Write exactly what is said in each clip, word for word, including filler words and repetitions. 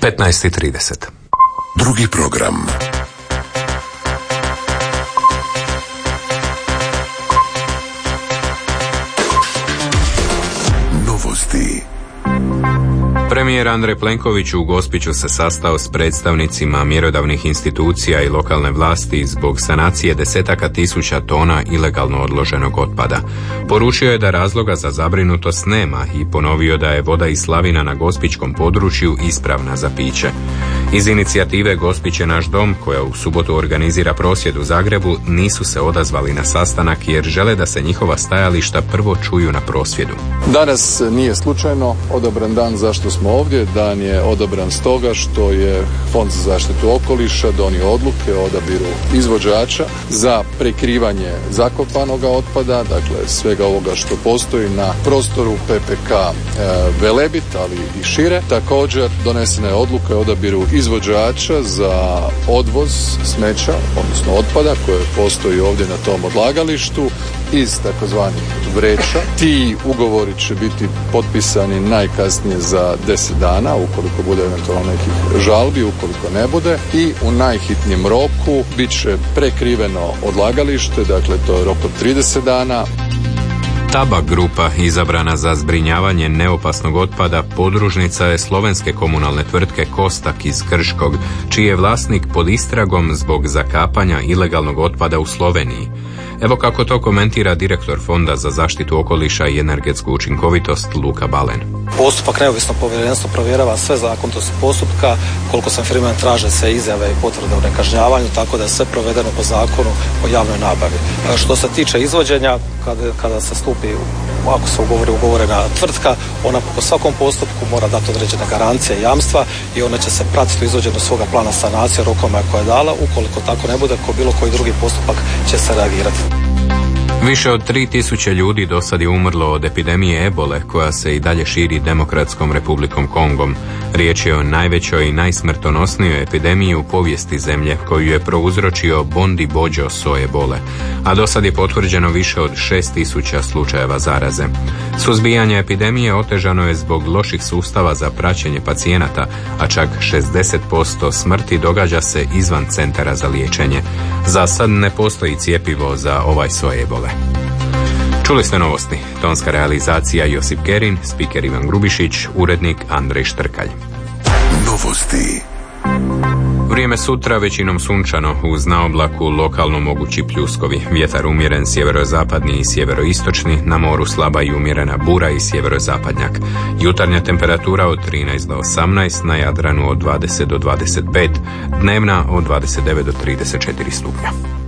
petnaest i trideset. Drugi program. Novosti. Premijer Andrej Plenković u Gospiću se sastao s predstavnicima mjerodavnih institucija i lokalne vlasti zbog sanacije desetaka tisuća tona ilegalno odloženog otpada. Poručio je da razloga za zabrinutost nema i ponovio da je voda iz slavina na gospićkom području ispravna za piće. Iz inicijative Gospić je naš dom, koja u subotu organizira prosvjed u Zagrebu, nisu se odazvali na sastanak jer žele da se njihova stajališta prvo čuju na prosvjedu. Danas nije slučajno odabran dan zašto smo ovdje. Dan je odabran stoga što je Fond za zaštitu okoliša donio odluke o odabiru izvođača za prekrivanje zakopanog otpada, dakle svega ovoga što postoji na prostoru P P K e, Velebit, ali i šire. Također donesena je odluka o odabiru izvođača za odvoz smeća, odnosno otpada koje postoji ovdje na tom odlagalištu iz takozvanih vreća. Ti ugovori će biti potpisani najkasnije za deset dana, ukoliko bude eventualno nekih žalbi, ukoliko ne bude, i u najhitnijem roku bit će prekriveno odlagalište, dakle to je rok od trideset dana. Tabak grupa, izabrana za zbrinjavanje neopasnog otpada, podružnica je slovenske komunalne tvrtke Kostak iz Krškog, čiji je vlasnik pod istragom zbog zakapanja ilegalnog otpada u Sloveniji. Evo kako to komentira direktor Fonda za zaštitu okoliša i energetsku učinkovitost Luka Balen. Postupak neovisno povjerenstvo provjerava sve zakonitosti postupka, koliko sam firme traže se izjave i potvrde o nekažnjavanju, tako da je sve provedeno po zakonu o javnoj nabavi. Što se tiče izvođenja, kada, kada se stupi, ako se ugovori ugovorena tvrtka, ona po svakom postupku mora dati određene garancije i jamstva i ona će se pratiti u izvođenju svoga plana sanacije rokoma koje je dala. Ukoliko tako ne bude, ko bilo koji drugi postupak će se reagirati. Više od tri tisuće ljudi do sad je umrlo od epidemije ebole koja se i dalje širi Demokratskom republikom Kongom. Riječ je o najvećoj i najsmrtonosnijoj epidemiji u povijesti zemlje koju je prouzročio Bondi Bođo so ebole, a do sad je potvrđeno više od šest tisuća slučajeva zaraze. Suzbijanje epidemije otežano je zbog loših sustava za praćenje pacijenata, a čak šezdeset posto smrti događa se izvan centara za liječenje. Za sad ne postoji cjepivo za ovaj so ebole. Čuli ste novosti. Tonska realizacija Josip Kerin, spiker Ivan Grubišić, urednik Andrej Štrkalj. Novosti. Vrijeme sutra većinom sunčano, uz na oblaku lokalno mogući pljuskovi. Vjetar umjeren sjeverozapadni i sjeveroistočni, na moru slaba i umjerena bura i sjeverozapadnjak. Jutarnja temperatura od trinaest do osamnaest, na Jadranu od dvadeset do dvadeset pet, dnevna od dvadeset devet do trideset četiri stupnja.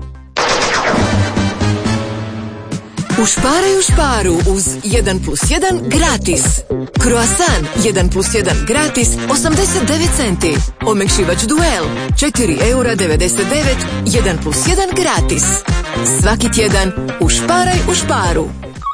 Ušparaj u šparu uz jedan plus jedan gratis. Croissant jedan plus jedan gratis osamdeset devet centi. Omekšivač Duel četiri eura devedeset devet, jedan plus jedan gratis. Svaki tjedan ušparaj u šparu.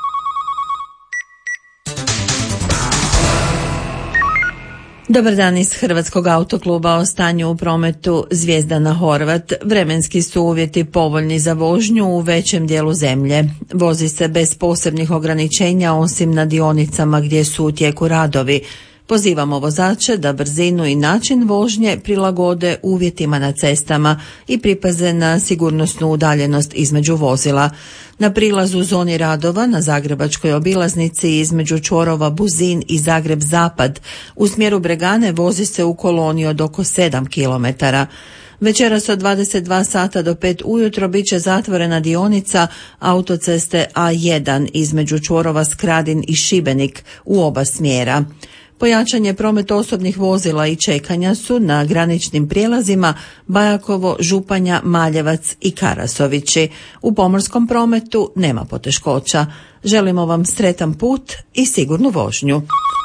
Dobar dan iz Hrvatskog autokluba. O stanju u prometu Zvijezdana Horvat. Vremenski su uvjeti povoljni za vožnju u većem dijelu zemlje. Vozi se bez posebnih ograničenja osim na dionicama gdje su u tijeku radovi. Pozivamo vozače da brzinu i način vožnje prilagode uvjetima na cestama i pripaze na sigurnosnu udaljenost između vozila. Na prilazu u zoni radova na zagrebačkoj obilaznici između čvorova Buzin i Zagreb Zapad u smjeru Bregane vozi se u koloni od oko sedam kilometara. Večeras od dvadeset dva sata do pet ujutro bit će zatvorena dionica autoceste A jedan između čvorova Skradin i Šibenik u oba smjera. Pojačan je promet osobnih vozila i čekanja su na graničnim prijelazima Bajakovo, Županja, Maljevac i Karasovići. U pomorskom prometu nema poteškoća. Želimo vam sretan put i sigurnu vožnju.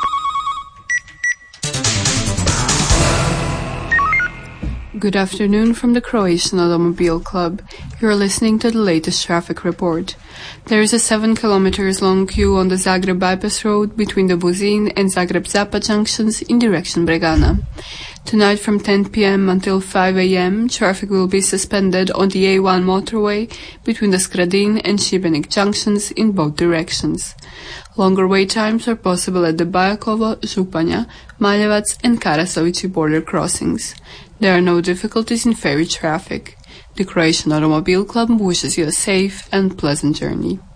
Good afternoon from the Croatian Automobile Club. You're listening to the latest traffic report. There is a seven kilometers long queue on the Zagreb bypass road between the Buzin and Zagreb Zapad junctions in direction Bregana. Tonight from ten p.m. until five a.m. traffic will be suspended on the A one motorway between the Skradin and Šibenik junctions in both directions. Longer wait times are possible at the Bajakovo, Županja, Maljevac and Karasovici border crossings. There are no difficulties in ferry traffic. The Croatian Automobile Club wishes you a safe and pleasant journey.